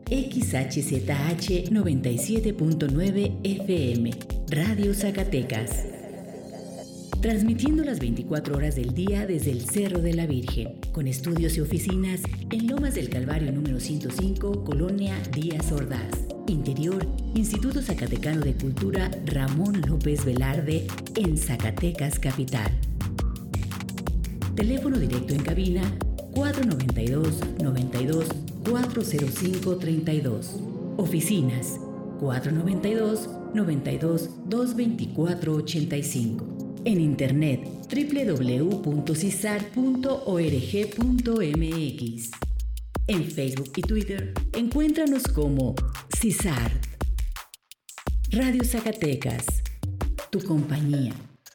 XHZH 97.9 FM, Radio Zacatecas. Transmitiendo las 24 horas del día desde el Cerro de la Virgen, con estudios y oficinas en Lomas del Calvario número 105, Colonia Díaz Ordaz. Interior, Instituto Zacatecano de Cultura Ramón López Velarde, en Zacatecas Capital. Teléfono directo en cabina 492-92-405-32. Oficinas 492-92-224-85. En internet www.cisart.org.mx. En Facebook y Twitter encuéntranos como Cisart. Radio Zacatecas, tu compañía.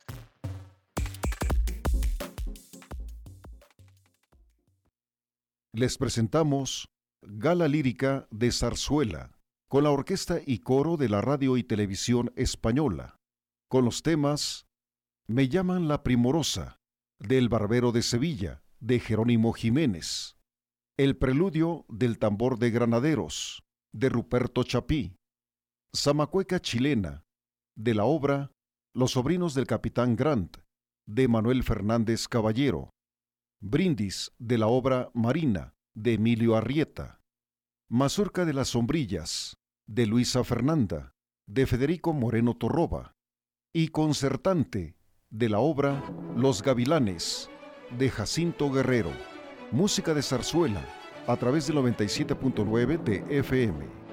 Les presentamos Gala Lírica de Zarzuela, con la orquesta y coro de la Radio y Televisión Española, con los temas Me llaman la Primorosa, del Barbero de Sevilla, de Jerónimo Jiménez, El Preludio del Tambor de Granaderos, de Ruperto Chapí, Zamacueca Chilena, de la obra Los Sobrinos del Capitán Grant, de Manuel Fernández Caballero, Brindis, de la obra Marina, de Emilio Arrieta, Mazurca de las Sombrillas, de Luisa Fernanda, de Federico Moreno Torroba, y Concertante, de la obra Los Gavilanes, de Jacinto Guerrero. Música de zarzuela, a través del 97.9 de FM.